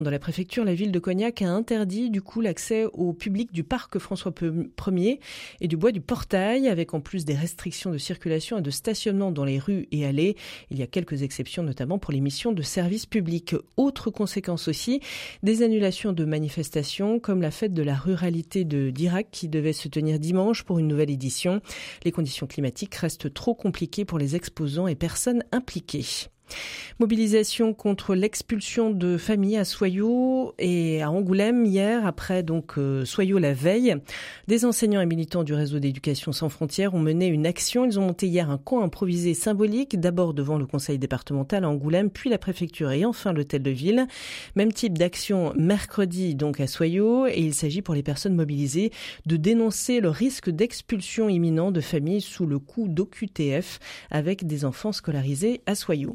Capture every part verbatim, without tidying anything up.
Dans la préfecture, la ville de Cognac a interdit du coup l'accès au public du parc François Ier et du bois du Portail, avec en plus des restrictions de circulation et de stationnement dans les rues et allées. Il y a quelques exceptions, notamment pour les missions de service public. Autre conséquence aussi, des annulations de manifestations, comme la fête de la ruralité de d'Irak qui devait se tenir dimanche pour une nouvelle édition. Les conditions climatiques restent trop compliquées pour les exposants et personnes impliquées. Mobilisation contre l'expulsion de familles à Soyaux et à Angoulême hier, après donc euh, Soyaux la veille. Des enseignants et militants du réseau d'éducation sans frontières ont mené une action. Ils ont monté hier un camp improvisé symbolique, d'abord devant le conseil départemental à Angoulême, puis la préfecture et enfin l'hôtel de ville. Même type d'action mercredi donc à Soyaux, et il s'agit pour les personnes mobilisées de dénoncer le risque d'expulsion imminent de familles sous le coup d'O Q T F avec des enfants scolarisés à Soyaux.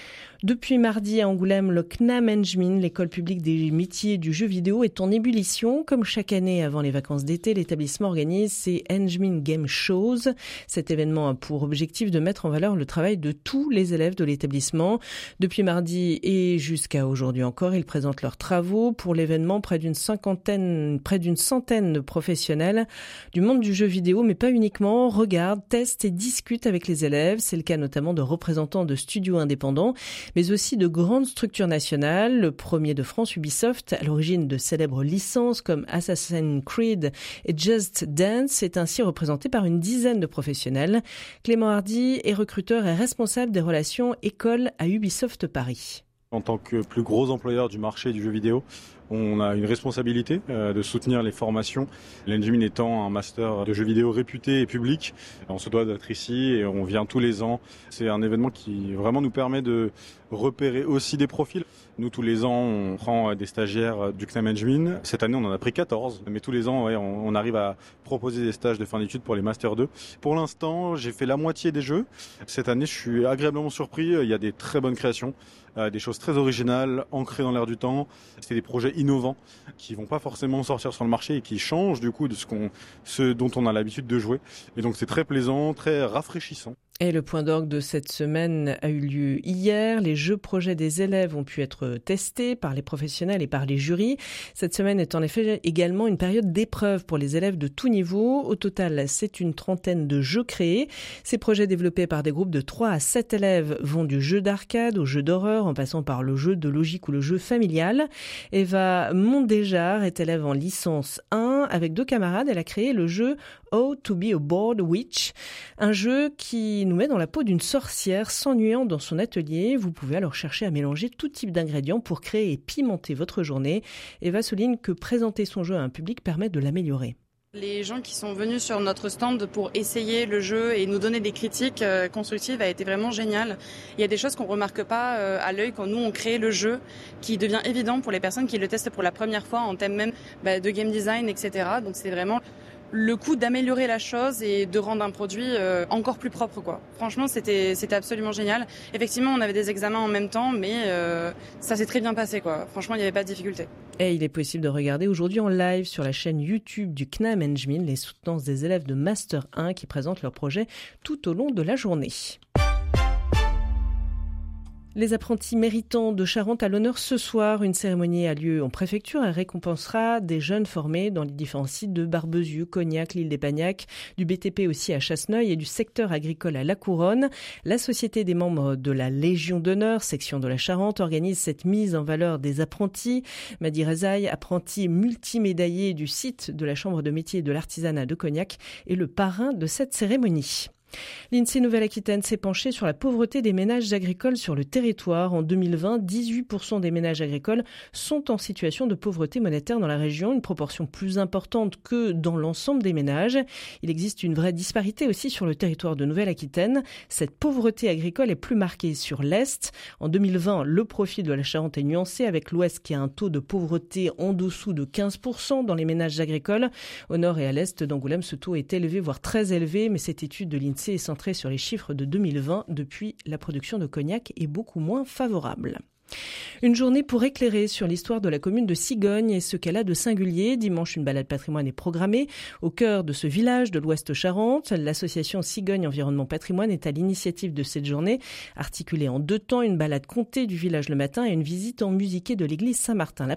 Depuis mardi à Angoulême, le C N A M Enjmin, l'école publique des métiers du jeu vidéo, est en ébullition. Comme chaque année avant les vacances d'été, l'établissement organise ses Enjmin Game Shows. Cet événement a pour objectif de mettre en valeur le travail de tous les élèves de l'établissement. Depuis mardi et jusqu'à aujourd'hui encore, ils présentent leurs travaux. Pour l'événement, près d'une cinquantaine, près d'une centaine de professionnels du monde du jeu vidéo, mais pas uniquement, regardent, testent et discutent avec les élèves. C'est le cas notamment de représentants de studios indépendants, mais aussi de grandes structures nationales. Le premier de France, Ubisoft, à l'origine de célèbres licences comme Assassin's Creed et Just Dance, est ainsi représenté par une dizaine de professionnels. Clément Hardy est recruteur et responsable des relations écoles à Ubisoft Paris. En tant que plus gros employeur du marché du jeu vidéo, on a une responsabilité euh, de soutenir les formations. L'Enjmin étant un master de jeux vidéo réputé et public, on se doit d'être ici et on vient tous les ans. C'est un événement qui vraiment nous permet de repérer aussi des profils. Nous, tous les ans, on prend des stagiaires du C N A M Enjmin. Cette année, on en a pris quatorze. Mais tous les ans, ouais, on, on arrive à proposer des stages de fin d'études pour les Master deux. Pour l'instant, j'ai fait la moitié des jeux. Cette année, je suis agréablement surpris. Il y a des très bonnes créations, euh, des choses très originales, ancrées dans l'air du temps. C'est des projets innovants qui vont pas forcément sortir sur le marché et qui changent du coup de ce, qu'on, ce dont on a l'habitude de jouer. Et donc, c'est très plaisant, très rafraîchissant. Et le point d'orgue de cette semaine a eu lieu hier. Les jeux projets des élèves ont pu être testés par les professionnels et par les jurys. Cette semaine est en effet également une période d'épreuve pour les élèves de tout niveau. Au total, c'est une trentaine de jeux créés. Ces projets développés par des groupes de trois à sept élèves vont du jeu d'arcade au jeu d'horreur, en passant par le jeu de logique ou le jeu familial. Eva Mondéjar est élève en licence un. Avec deux camarades, elle a créé le jeu How to be a Bored Witch, un jeu qui nous met dans la peau d'une sorcière s'ennuyant dans son atelier. Vous pouvez alors chercher à mélanger tout type d'ingrédients pour créer et pimenter votre journée. Eva souligne que présenter son jeu à un public permet de l'améliorer. Les gens qui sont venus sur notre stand pour essayer le jeu et nous donner des critiques euh, constructives a été vraiment génial. Il y a des choses qu'on ne remarque pas euh, à l'œil quand nous on crée le jeu, qui devient évident pour les personnes qui le testent pour la première fois en thème même bah, de game design, et cetera. Donc c'est vraiment le coup d'améliorer la chose et de rendre un produit euh, encore plus propre, quoi. Franchement, c'était c'était absolument génial. Effectivement, on avait des examens en même temps, mais euh, ça s'est très bien passé, quoi. Franchement, il n'y avait pas de difficulté. Et il est possible de regarder aujourd'hui en live sur la chaîne YouTube du C N A M Enjmin les soutenances des élèves de Master un qui présentent leur projet tout au long de la journée. Les apprentis méritants de Charente à l'honneur ce soir. Une cérémonie a lieu en préfecture et récompensera des jeunes formés dans les différents sites de Barbezieux, Cognac, l'île des Pagnacs, du B T P aussi à Chasseneuil et du secteur agricole à La Couronne. La Société des membres de la Légion d'honneur, section de la Charente, organise cette mise en valeur des apprentis. Madi Rezaï, apprenti multimédaillé du site de la Chambre de métier et de l'artisanat de Cognac, est le parrain de cette cérémonie. L'INSEE Nouvelle-Aquitaine s'est penché sur la pauvreté des ménages agricoles sur le territoire. En deux mille vingt, dix-huit pour cent des ménages agricoles sont en situation de pauvreté monétaire dans la région, une proportion plus importante que dans l'ensemble des ménages. Il existe une vraie disparité aussi sur le territoire de Nouvelle-Aquitaine. Cette pauvreté agricole est plus marquée sur l'Est. En deux mille vingt, le profil de la Charente est nuancé avec l'Ouest qui a un taux de pauvreté en dessous de quinze pour cent dans les ménages agricoles. Au nord et à l'Est d'Angoulême, ce taux est élevé, voire très élevé, mais cette étude de l'INSEE est centrée sur les chiffres de deux mille vingt. Depuis, la production de cognac est beaucoup moins favorable. Une journée pour éclairer sur l'histoire de la commune de Cigogne et ce qu'elle a de singulier. Dimanche, une balade patrimoine est programmée au cœur de ce village de l'Ouest Charente. L'association Cigogne Environnement Patrimoine est à l'initiative de cette journée, articulée en deux temps, une balade contée du village le matin et une visite en musiquée de l'église Saint-Martin.